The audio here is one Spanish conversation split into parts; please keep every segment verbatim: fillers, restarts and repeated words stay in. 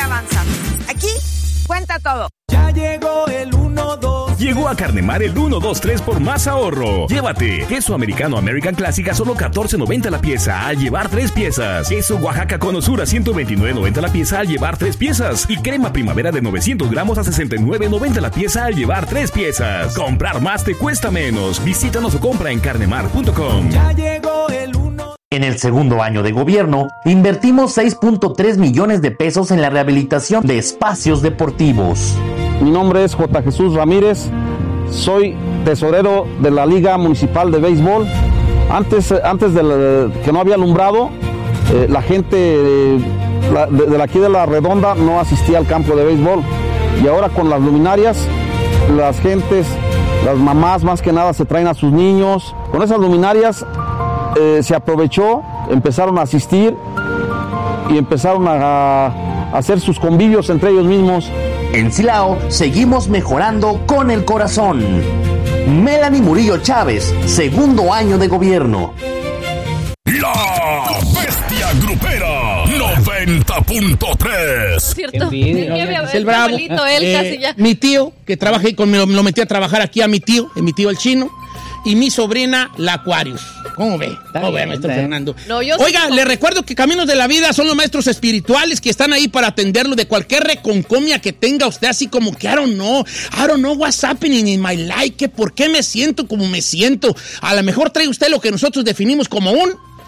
avanza. Aquí cuenta todo. Ya llegó el uno dos. Llegó a Carnemar el uno dos tres por más ahorro. Llévate queso americano American Classic a solo catorce noventa la pieza al llevar tres piezas. Queso Oaxaca con Osura ciento veintinueve noventa la pieza al llevar tres piezas. Y crema primavera de novecientos gramos a sesenta y nueve noventa la pieza al llevar tres piezas. Comprar más te cuesta menos. Visítanos o compra en carnemar punto com. Ya llegó el uno. En el segundo año de gobierno, invertimos seis punto tres millones de pesos en la rehabilitación de espacios deportivos. Mi nombre es J. Jesús Ramírez, soy tesorero de la Liga Municipal de Béisbol. Antes, antes de, la, de que no había alumbrado, eh, la gente eh, la, de, de aquí de la Redonda no asistía al campo de béisbol. Y ahora con las luminarias, las gentes, las mamás más que nada se traen a sus niños. Con esas luminarias eh, se aprovechó, empezaron a asistir y empezaron a, a hacer sus convivios entre ellos mismos. En Silao seguimos mejorando con el corazón. Melanie Murillo Chávez, segundo año de gobierno. La Bestia Grupera noventa punto tres. Cierto. Envidia, es el bravo. Abuelito, él Eh, casi ya. Mi tío, que trabaja ahí con, me lo, me lo metí a trabajar aquí a mi tío, eh, mi tío el chino, y mi sobrina la Aquarius. ¿Cómo ve? ¿Cómo ve, maestro Fernando? No, yo Oiga, sí, le recuerdo que Caminos de la Vida son los maestros espirituales que están ahí para atenderlo de cualquier reconcomia que tenga usted, así como que I don't know, I don't know what's happening in my life, que por qué me siento como me siento. A lo mejor trae usted lo que nosotros definimos como un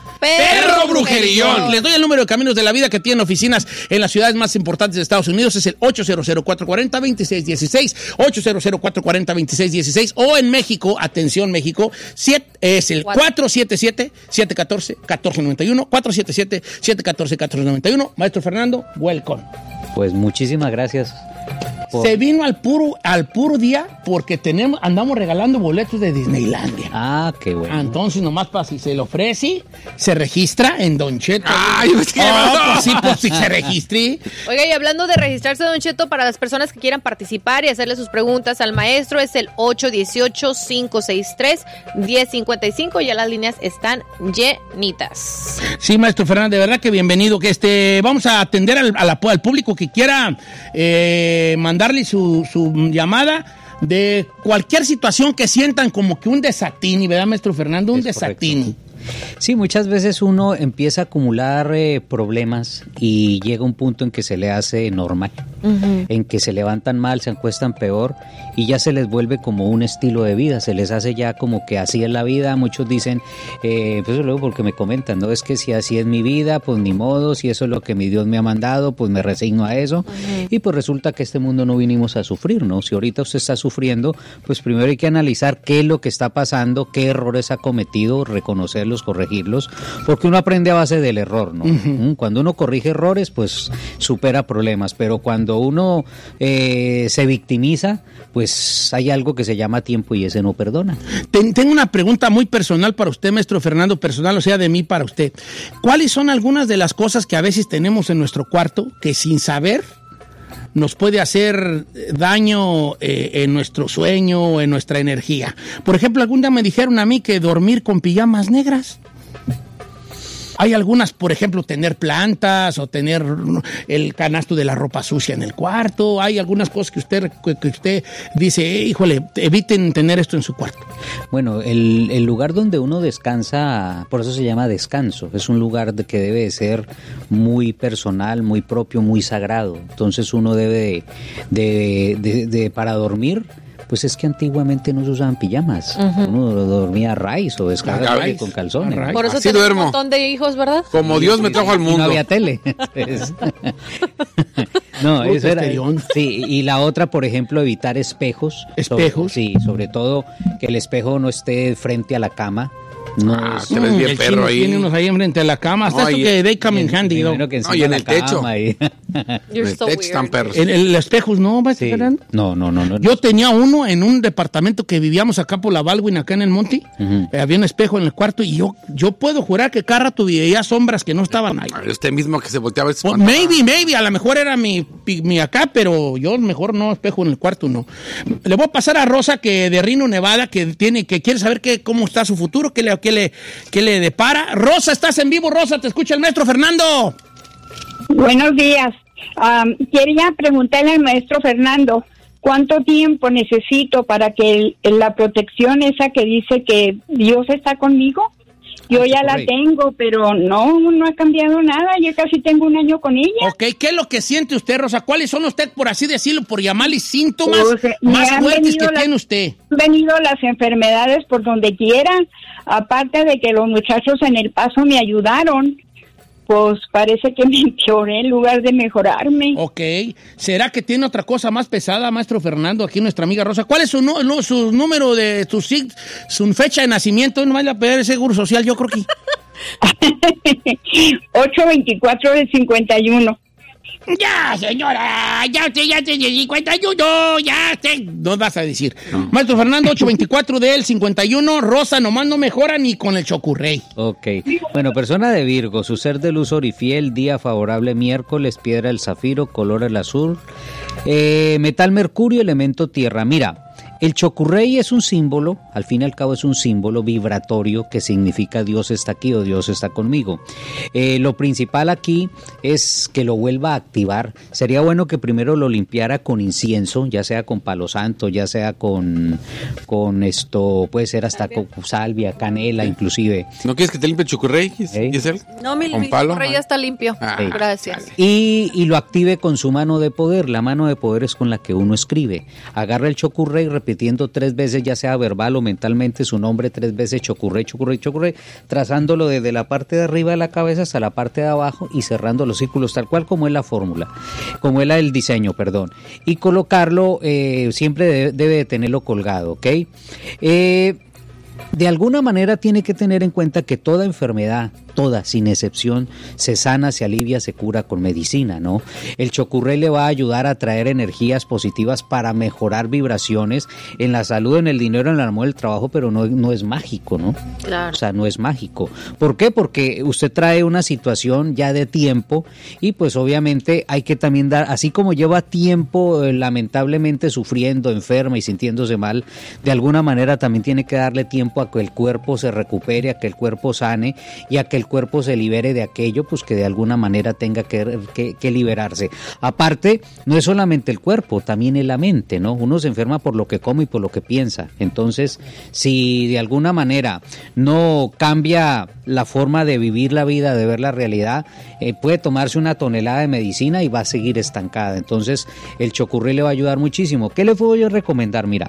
perro brujerillón. Les doy el número de Caminos de la Vida que tienen oficinas en las ciudades más importantes de Estados Unidos. Es el ocho cero cero, cuatro cuatro cero, dos seis uno seis, ocho cero cero, cuatro cuatro cero, dos seis uno seis, o en México, atención México, siete, es el cuatro siete siete, siete uno cuatro, uno cuatro nueve uno, cuatro siete siete, siete uno cuatro, uno cuatro nueve uno. Maestro Fernando, welcome. Pues muchísimas gracias. Por... Se vino al puro, al puro día porque tenemos, andamos regalando boletos de Disneylandia. Ah, qué bueno. Entonces, nomás para si se le ofrece, se registra en Don Cheto. Ay, pues qué oh, pues sí, pues si se registre. Oiga, y hablando de registrarse, Don Cheto, para las personas que quieran participar y hacerle sus preguntas al maestro, es el ocho uno ocho, cinco seis tres, uno cero cinco cinco. Ya las líneas están llenitas. Sí, maestro Fernando, de verdad que bienvenido. Que este, vamos a atender al, a la, al público que quiera eh, mandarle su, su llamada de cualquier situación que sientan como que un desatini, ¿verdad, maestro Fernando? Un Es desatini. correcto. Sí, muchas veces uno empieza a acumular eh, problemas y llega un punto en que se le hace normal, uh-huh. en que se levantan mal, se acuestan peor y ya se les vuelve como un estilo de vida, se les hace ya como que así es la vida. Muchos dicen, eh, pues luego porque me comentan, no es que si así es mi vida, pues ni modo, si eso es lo que mi Dios me ha mandado, pues me resigno a eso. Uh-huh. Y pues resulta que este mundo no vinimos a sufrir, ¿no? Si ahorita usted está sufriendo, pues primero hay que analizar qué es lo que está pasando, qué errores ha cometido, reconocerlos, corregirlos, porque uno aprende a base del error, ¿no? Uh-huh. Cuando uno corrige errores, pues supera problemas, pero cuando uno eh, se victimiza, pues hay algo que se llama tiempo y ese no perdona. Ten, tengo una pregunta muy personal para usted, maestro Fernando, personal, o sea, de mí para usted. ¿Cuáles son algunas de las cosas que a veces tenemos en nuestro cuarto que sin saber nos puede hacer daño eh, en nuestro sueño, en nuestra energía? Por ejemplo, algún día me dijeron a mí que dormir con pijamas negras. Hay algunas, por ejemplo, tener plantas o tener el canasto de la ropa sucia en el cuarto. Hay algunas cosas que usted, que usted dice, eh, híjole, eviten tener esto en su cuarto. Bueno, el, el lugar donde uno descansa, por eso se llama descanso, es un lugar de que debe de ser muy personal, muy propio, muy sagrado. Entonces uno debe de, de, de, de para dormir, pues es que antiguamente no se usaban pijamas. Uh-huh. Uno dormía a raíz o descarga con calzones. A Por eso Así tenemos duermo. un montón de hijos, ¿verdad? Como Dios me trajo al mundo. Y no había tele. No, eso era. Sí, y la otra, por ejemplo, evitar espejos. ¿Espejos? Sobre, sí, sobre todo que el espejo no esté frente a la cama. No, ah, es, te ves bien el perro chino ahí. Tiene unos ahí enfrente de la cama. Hasta no, esto y, que they come in handy. No, No, que no, y en el techo. Y... You're el so techo weird. están perros. el, el espejos no, ¿vas sí. esperando? No, no, no, no. Yo tenía uno en un departamento que vivíamos acá por la Baldwin, acá en el Monte. Uh-huh. Eh, había un espejo en el cuarto y yo, yo puedo jurar que cada rato veía sombras que no estaban ahí. Usted mismo que se volteaba. Well, maybe, maybe, a lo mejor era mi, mi acá, pero yo mejor no espejo en el cuarto, no. Le voy a pasar a Rosa, que de Reno, Nevada, que tiene, que quiere saber qué, cómo está su futuro, qué le, qué le, qué le depara. Rosa, estás en vivo, Rosa, te escucha el maestro Fernando. Buenos días. Um, quería preguntarle al maestro Fernando, ¿cuánto tiempo necesito para que el, la protección esa que dice que Dios está conmigo? Yo ya la tengo, pero no, no ha cambiado nada. Yo casi tengo un año con ella. Ok, ¿qué es lo que siente usted, Rosa? ¿Cuáles son usted, por así decirlo, por llamarle síntomas Pues, más me han fuertes que venido las- tiene usted? Han venido las enfermedades por donde quiera. Aparte de que los muchachos en El Paso me ayudaron, pues parece que me empeoré en lugar de mejorarme. Ok. ¿Será que tiene otra cosa más pesada, maestro Fernando, aquí nuestra amiga Rosa? ¿Cuál es su, nu- no, su número de su, sig- su fecha de nacimiento? No vaya a pedir el seguro social, yo creo que... ocho veinticuatro del cincuenta y uno. Ya, señora, ya usted ya tiene cincuenta y uno, ya usted... No vas a decir. Maestro Fernando, ocho veinticuatro del cincuenta y uno, Rosa nomás no mejora ni con el chocurrey. Ok. Bueno, persona de Virgo, su ser de luz orifiel, día favorable miércoles, piedra el zafiro, color el azul, eh, metal mercurio, elemento tierra. Mira, el chocurrey es un símbolo, al fin y al cabo es un símbolo vibratorio que significa Dios está aquí o Dios está conmigo. Eh, lo principal aquí es que lo vuelva a activar. Sería bueno que primero lo limpiara con incienso, ya sea con palo santo, ya sea con, con esto, puede ser hasta con salvia, canela inclusive. ¿No quieres que te limpie el chucurrey, Giselle? No, mi ¿Con palo? correo ya está limpio. Ah, Gracias. Y, y lo active con su mano de poder. La mano de poder es con la que uno escribe. Agarra el chocurrey repitiendo tres veces, ya sea verbal o mentalmente, su nombre tres veces, chocurrey, chocurrey, chocurrey, trazándolo desde la parte de arriba de la cabeza hasta la parte de abajo y cerrando los círculos tal cual como es la fórmula, como es la del diseño, perdón. Y colocarlo, eh, siempre debe, debe de tenerlo colgado, ¿ok? Eh... De alguna manera tiene que tener en cuenta que toda enfermedad, toda, sin excepción, se sana, se alivia, se cura con medicina, ¿no? El chocurrey le va a ayudar a traer energías positivas para mejorar vibraciones en la salud, en el dinero, en el amor, el trabajo, pero no, no es mágico, ¿no? Claro. O sea, no es mágico. ¿Por qué? Porque usted trae una situación ya de tiempo y pues obviamente hay que también dar, así como lleva tiempo eh, lamentablemente sufriendo, enferma y sintiéndose mal, de alguna manera también tiene que darle tiempo a que el cuerpo se recupere, a que el cuerpo sane y a que el cuerpo se libere de aquello pues que de alguna manera tenga que, que, que liberarse. Aparte, no es solamente el cuerpo, también es la mente, ¿no? Uno se enferma por lo que come y por lo que piensa. Entonces, si de alguna manera no cambia la forma de vivir la vida, de ver la realidad, eh, puede tomarse una tonelada de medicina y va a seguir estancada. Entonces, el chocurrey le va a ayudar muchísimo. ¿Qué le puedo yo recomendar? Mira,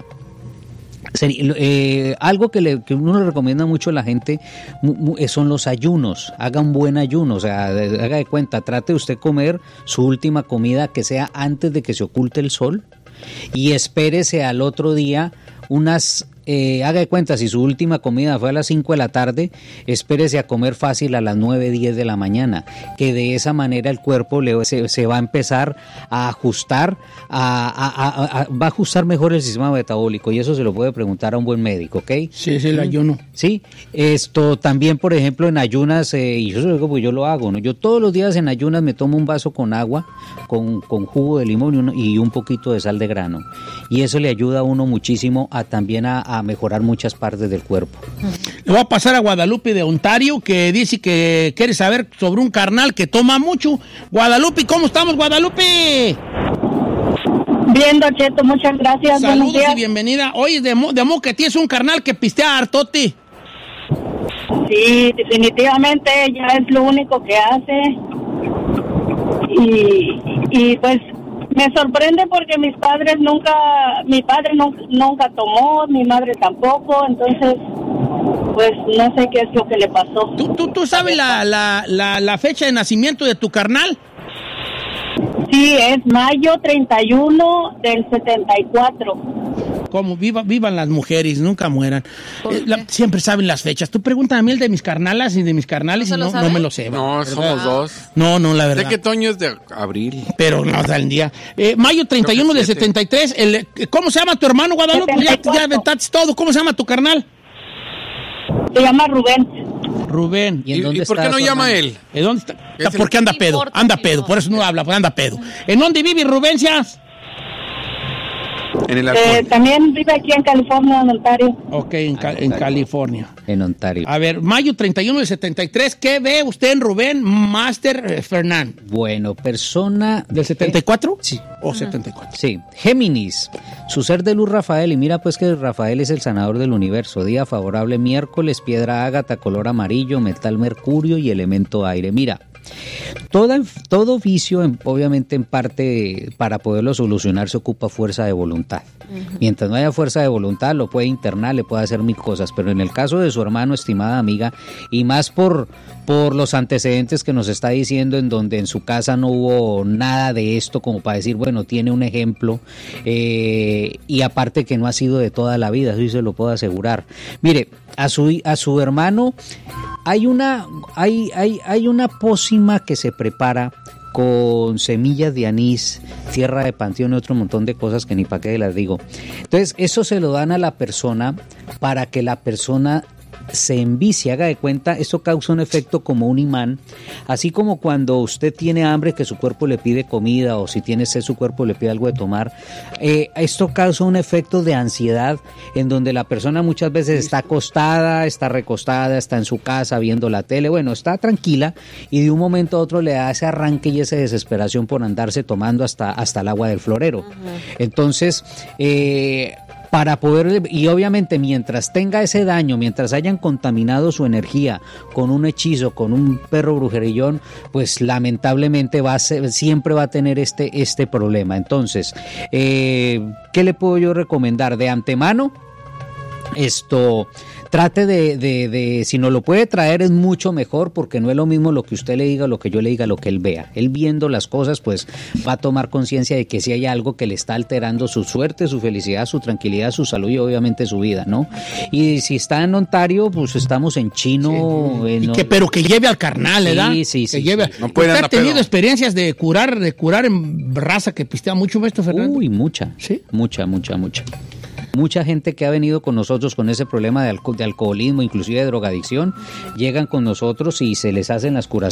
Eh, algo que, le, que uno le recomienda mucho a la gente mu, son los ayunos. Haga un buen ayuno, o sea, haga de cuenta, trate usted comer su última comida que sea antes de que se oculte el sol y espérese al otro día unas... Eh, haga de cuenta, si su última comida fue a las cinco de la tarde, espérese a comer fácil a las nueve, diez de la mañana, que de esa manera el cuerpo le, se, se va a empezar a ajustar, a, a, a, a, va a ajustar mejor el sistema metabólico y eso se lo puede preguntar a un buen médico, ¿ok? Sí, es el ayuno. Sí, esto también, por ejemplo, en ayunas, eh, y yo, pues yo lo hago, ¿no? Yo todos los días en ayunas me tomo un vaso con agua, con, con jugo de limón y un, y un poquito de sal de grano y eso le ayuda a uno muchísimo a también a, a mejorar muchas partes del cuerpo. Le voy a pasar a Guadalupe de Ontario, que dice que quiere saber sobre un carnal que toma mucho. Guadalupe, ¿cómo estamos, Guadalupe? Bien, Don Cheto, muchas gracias. Saludos y bienvenida. Oye, de, mo, de mo que tienes un carnal que pistea hartote. Sí, definitivamente ya es lo único que hace. Y, y pues me sorprende porque mis padres nunca, mi padre nunca, nunca tomó, mi madre tampoco, entonces pues no sé qué es lo que le pasó. ¿Tú, tú, tú sabes la, la, la, la fecha de nacimiento de tu carnal? Sí, es mayo treinta y uno del setenta y cuatro. Como viva, vivan las mujeres, nunca mueran. Eh, la, siempre saben las fechas. Tú pregúntame a mí el de mis carnalas y de mis carnales ¿No y no, no me lo sé. No, ¿verdad? somos dos. No, no, la verdad. Sé que Toño es de abril. Pero no da el día. Eh, mayo treinta y uno del setenta y tres. El, ¿Cómo se llama tu hermano, Guadalupe? Ya, ya aventaste todo. ¿Cómo se llama tu carnal? Se llama Rubén. Rubén. ¿Y, ¿Y, ¿y por qué no llama hermano? él? ¿En dónde está? está porque anda pedo. Anda pedo. Por eso no habla, porque anda pedo. ¿En dónde vive Rubencias? En el Eh, también vive aquí en California, en Ontario. Ok, en, Ca- en California. En Ontario. A ver, mayo treinta y uno del setenta y tres, ¿qué ve usted en Rubén Master eh, Fernán? Bueno, persona... ¿Del setenta y cuatro? Sí. ¿O setenta y cuatro? Sí. Géminis, su ser de luz Rafael, y mira pues que Rafael es el sanador del universo. Día favorable miércoles, piedra ágata, color amarillo, metal mercurio y elemento aire. Mira, Toda, todo vicio, en, obviamente en parte, para poderlo solucionar se ocupa fuerza de voluntad. Uh-huh. Mientras no haya fuerza de voluntad, lo puede internar, le puede hacer mil cosas, pero en el caso de su hermano, estimada amiga, y más por, por los antecedentes que nos está diciendo, en donde en su casa no hubo nada de esto, como para decir, bueno, tiene un ejemplo, eh, y aparte que no ha sido de toda la vida, eso sí se lo puedo asegurar. Mire, a su, a su hermano... Hay una, hay, hay, hay una pócima que se prepara con semillas de anís, tierra de panteón y otro montón de cosas que ni para qué las digo. Entonces, eso se lo dan a la persona para que la persona se envicie, haga de cuenta, esto causa un efecto como un imán, así como cuando usted tiene hambre que su cuerpo le pide comida, o si tiene sed su cuerpo le pide algo de tomar, eh, esto causa un efecto de ansiedad en donde la persona muchas veces está acostada, está recostada, está en su casa viendo la tele, bueno, está tranquila y de un momento a otro le da ese arranque y esa desesperación por andarse tomando hasta, hasta el agua del florero. Uh-huh. Entonces, eh, para poder, y obviamente mientras tenga ese daño, mientras hayan contaminado su energía con un hechizo, con un perro brujerillón, pues lamentablemente va a ser, siempre va a tener este, este problema. Entonces, eh, ¿qué le puedo yo recomendar? De antemano, esto... Trate de, de, de, si no lo puede traer es mucho mejor, porque no es lo mismo lo que usted le diga, lo que yo le diga, lo que él vea. Él viendo las cosas, pues va a tomar conciencia de que si hay algo que le está alterando su suerte, su felicidad, su tranquilidad, su salud y obviamente su vida, ¿no? Y si está en Ontario, pues estamos en chino. Sí. En, y que, pero que lleve al carnal, ¿verdad? Sí, sí, sí. Que lleve, sí. No puede ¿Usted ha tenido pedo. experiencias de curar, de curar en raza que pistea mucho, maestro Fernando? Uy, mucha. ¿Sí? Mucha, mucha, mucha. Mucha gente que ha venido con nosotros con ese problema de, alco- de alcoholismo, inclusive de drogadicción, llegan con nosotros y se les hacen las curaciones